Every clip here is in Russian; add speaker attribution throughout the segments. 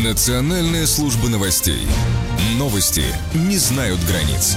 Speaker 1: Национальная служба новостей. Новости не знают границ.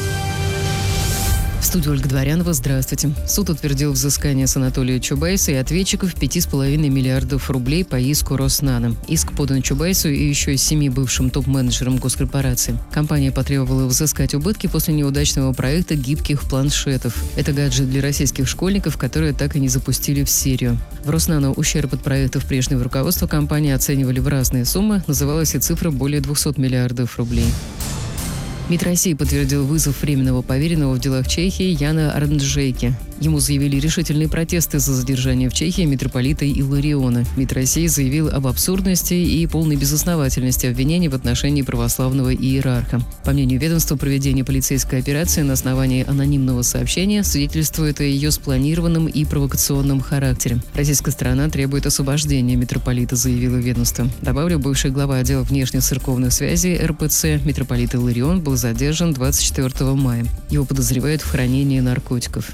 Speaker 2: В студии Ольга Дворянова. Здравствуйте. Суд утвердил взыскание с Анатолия Чубайса и ответчиков 5,5 миллиардов рублей по иску Роснано. Иск подан Чубайсу и еще 7 бывшим топ-менеджерам госкорпорации. Компания потребовала взыскать убытки после неудачного проекта гибких планшетов. Это гаджет для российских школьников, которые так и не запустили в серию. В Роснано ущерб от проектов прежнего руководства компании оценивали в разные суммы. Называлась и цифра более 200 миллиардов рублей. МИД России подтвердил вызов временного поверенного в делах Чехии Яна Арнджейки. Ему заявили решительные протесты за задержание в Чехии митрополита Илариона. МИД России заявил об абсурдности и полной безосновательности обвинений в отношении православного иерарха. По мнению ведомства, проведение полицейской операции на основании анонимного сообщения свидетельствует о ее спланированном и провокационном характере. Российская сторона требует освобождения митрополита, заявило ведомство. Добавлю, бывший глава отдела внешнецерковных связей РПЦ митрополит Иларион был задержан 24 мая. Его подозревают в хранении наркотиков.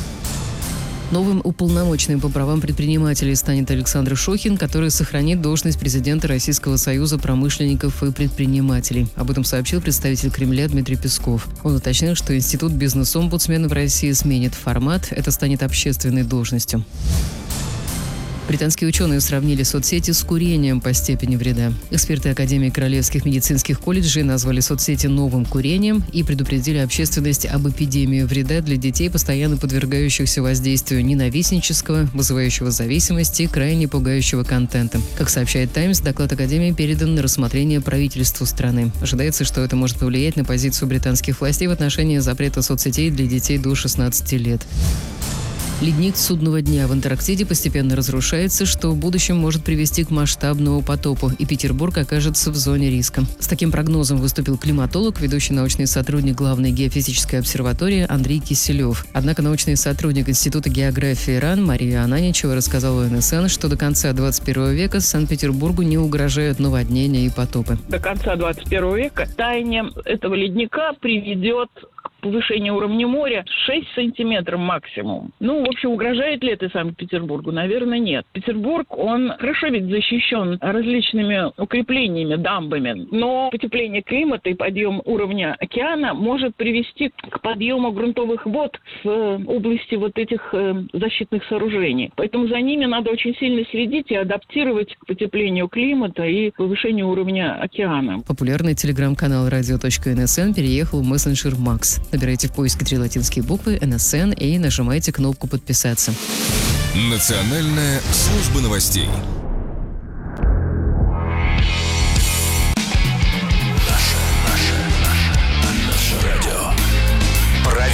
Speaker 2: Новым уполномоченным по правам предпринимателей станет Александр Шохин, который сохранит должность президента Российского союза промышленников и предпринимателей. Об этом сообщил представитель Кремля Дмитрий Песков. Он уточнил, что институт бизнес-омбудсмена в России сменит формат, это станет общественной должностью. Британские ученые сравнили соцсети с курением по степени вреда. Эксперты Академии Королевских медицинских колледжей назвали соцсети новым курением и предупредили общественность об эпидемии вреда для детей, постоянно подвергающихся воздействию ненавистнического, вызывающего зависимости и крайне пугающего контента. Как сообщает «Таймс», доклад Академии передан на рассмотрение правительству страны. Ожидается, что это может повлиять на позицию британских властей в отношении запрета соцсетей для детей до 16 лет. Ледник судного дня в Антарктиде постепенно разрушается, что в будущем может привести к масштабному потопу, и Петербург окажется в зоне риска. С таким прогнозом выступил климатолог, ведущий научный сотрудник Главной геофизической обсерватории Андрей Киселев. Однако научный сотрудник Института географии РАН Мария Ананичева рассказала НСН, что до конца 21 века Санкт-Петербургу не угрожают наводнения и потопы.
Speaker 3: До конца 21 века таяние этого ледника приведет к повышению уровня моря 6 сантиметров максимум. В общем, угрожает ли это Санкт-Петербургу? Наверное, нет. Петербург, он хорошо ведь защищен различными укреплениями, дамбами, но потепление климата и подъем уровня океана может привести к подъему грунтовых вод с области вот этих защитных сооружений. Поэтому за ними надо очень сильно следить и адаптировать к потеплению климата и повышению уровня океана.
Speaker 2: Популярный телеграм-канал radio.nsn переехал в мессенджер Макс. Набирайте в поиске 3 латинские буквы НСН и нажимайте кнопку «Подписаться».
Speaker 1: Национальная служба новостей.